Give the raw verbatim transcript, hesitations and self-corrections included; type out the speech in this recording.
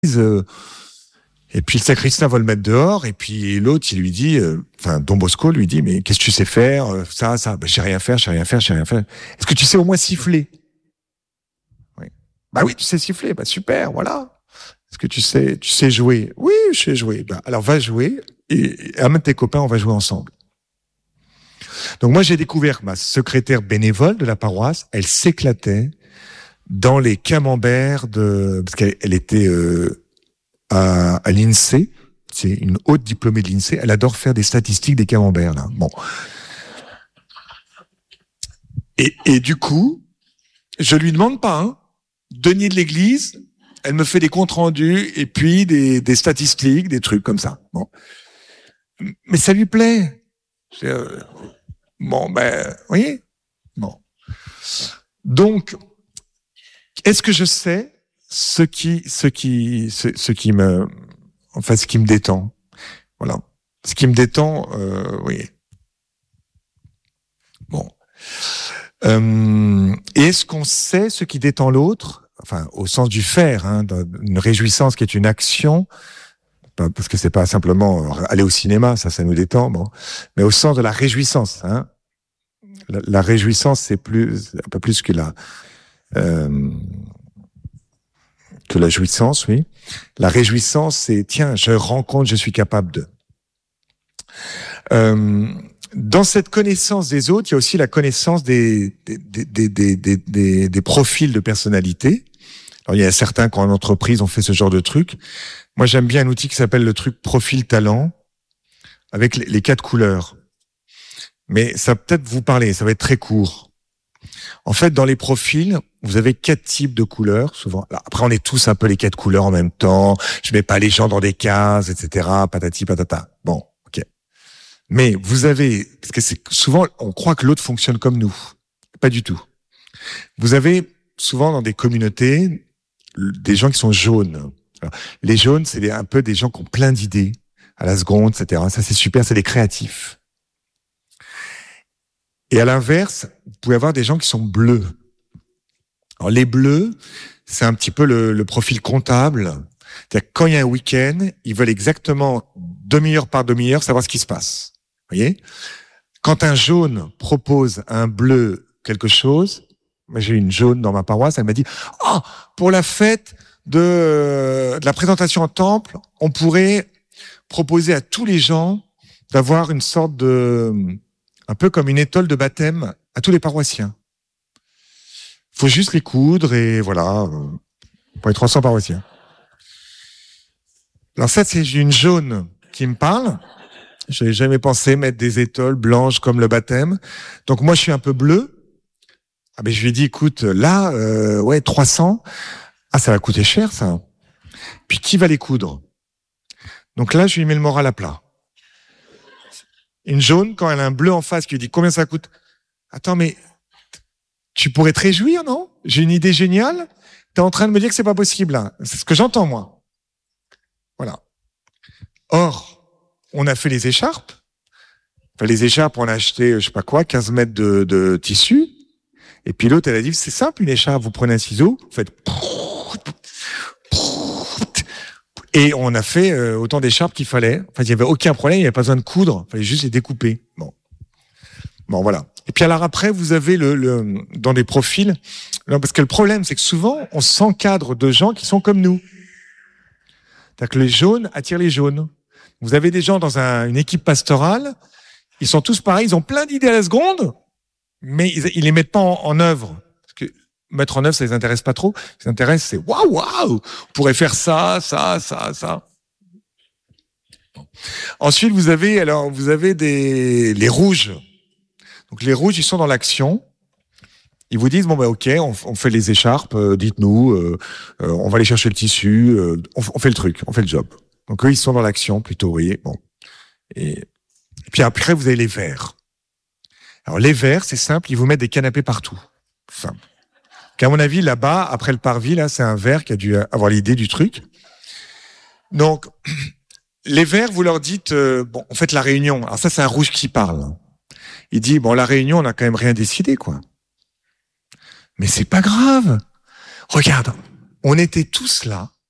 Euh, et puis le sacristain va le mettre dehors, et puis l'autre, il lui dit, euh, enfin, Don Bosco lui dit, mais qu'est-ce que tu sais faire? Ça, ça, ben, je sais rien faire, je sais rien faire, je sais rien faire. Est-ce que tu sais au moins siffler? Oui. Bah oui, tu sais siffler, bah super, voilà. Est-ce que tu sais, tu sais jouer? Oui, je sais jouer. Bah, alors va jouer, et, et amène tes copains, on va jouer ensemble. Donc moi, j'ai découvert ma secrétaire bénévole de la paroisse, elle s'éclatait dans les camemberts de, parce qu'elle elle était euh, à, à l'INSEE, c'est une haute diplômée de l'INSEE, elle adore faire des statistiques des camemberts, là. Bon. Et, et du coup, je lui demande pas, hein, denier de l'église, elle me fait des comptes rendus et puis des, des statistiques, des trucs comme ça. Bon. Mais ça lui plaît. C'est, euh, bon, ben, vous voyez? Bon. Donc, est-ce que je sais ce qui, ce qui, ce, ce qui me, enfin, ce qui me détend? Voilà. Ce qui me détend, euh, oui. Bon. Euh, et est-ce qu'on sait ce qui détend l'autre? Enfin, au sens du faire, hein, une réjouissance qui est une action, parce que c'est pas simplement aller au cinéma, ça, ça nous détend, bon. Mais au sens de la réjouissance, hein. La, la réjouissance, c'est plus, un peu plus que la, euh, que la jouissance, oui. La réjouissance, c'est, tiens, je rends compte, je suis capable de. Euh, dans cette connaissance des autres, il y a aussi la connaissance des, des, des, des, des, des, des profils de personnalité. Alors, il y a certains qui en entreprise ont fait ce genre de truc. Moi, j'aime bien un outil qui s'appelle le truc profil talent, avec les, les quatre couleurs. Mais ça va peut-être vous parler, ça va être très court. En fait, dans les profils, vous avez quatre types de couleurs, souvent. Alors, après, on est tous un peu les quatre couleurs en même temps. Je mets pas les gens dans des cases, et cetera. Patati patata. Bon, ok. Mais vous avez, parce que c'est souvent, on croit que l'autre fonctionne comme nous. Pas du tout. Vous avez souvent dans des communautés des gens qui sont jaunes. Alors, les jaunes, c'est un peu des gens qui ont plein d'idées à la seconde, et cetera. Ça, c'est super, c'est des créatifs. Et à l'inverse, vous pouvez avoir des gens qui sont bleus. Alors, les bleus, c'est un petit peu le, le profil comptable. C'est-à-dire que quand il y a un week-end, ils veulent exactement demi-heure par demi-heure savoir ce qui se passe. Vous voyez? Quand un jaune propose à un bleu quelque chose, moi j'ai une jaune dans ma paroisse, elle m'a dit « Ah, oh, pour la fête de, de la présentation en temple, on pourrait proposer à tous les gens d'avoir une sorte de... un peu comme une étole de baptême à tous les paroissiens. Faut juste les coudre et voilà, pour les trois cents paroissiens. » Alors ça, c'est une jaune qui me parle. Je n'avais jamais pensé mettre des étoiles blanches comme le baptême. Donc moi, je suis un peu bleu. Ah ben je lui ai dit, écoute, là, euh, ouais, trois cents. Ah, ça va coûter cher, ça. Puis qui va les coudre? Donc là, je lui mets le moral à plat. Une jaune, quand elle a un bleu en face qui lui dit combien ça coûte? Attends, mais tu pourrais te réjouir, non? J'ai une idée géniale. T'es en train de me dire que c'est pas possible, là. C'est ce que j'entends, moi. Voilà. Or, on a fait les écharpes. Enfin, les écharpes, on a acheté, je sais pas quoi, quinze mètres de, de tissu. Et puis l'autre, elle a dit, c'est simple, une écharpe, vous prenez un ciseau, vous faites... Et on a fait euh, autant d'écharpes qu'il fallait. Enfin, il n'y avait aucun problème, il n'y avait pas besoin de coudre, il fallait juste les découper. Bon, bon, voilà. Et puis alors après, vous avez le, le dans des profils, non, parce que le problème, c'est que souvent, on s'encadre de gens qui sont comme nous. C'est-à-dire que les jaunes attirent les jaunes. Vous avez des gens dans un, une équipe pastorale, ils sont tous pareils, ils ont plein d'idées à la seconde, mais ils, ils les mettent pas en, en œuvre. Parce que mettre en œuvre, ça les intéresse pas trop. Ce qui les intéresse, c'est waouh, waouh, on pourrait faire ça, ça, ça, ça. Bon. Ensuite, vous avez, alors, vous avez des, les rouges. Donc, les rouges, ils sont dans l'action. Ils vous disent, bon, ben, ok, on, on fait les écharpes, euh, dites-nous, euh, euh, on va aller chercher le tissu, euh, on, on fait le truc, on fait le job. Donc, eux, ils sont dans l'action, plutôt, vous voyez, bon. Et, et puis après, vous avez les verts. Alors, les verts, c'est simple, ils vous mettent des canapés partout. Simple. Qu'à mon avis, là-bas, après le parvis, là, c'est un vert qui a dû avoir l'idée du truc. Donc, les verts, vous leur dites, euh, bon, on fait la réunion. Alors ça, c'est un rouge qui parle. Il dit, bon, la réunion, on n'a quand même rien décidé, quoi. Mais c'est pas grave. Regarde, on était tous là.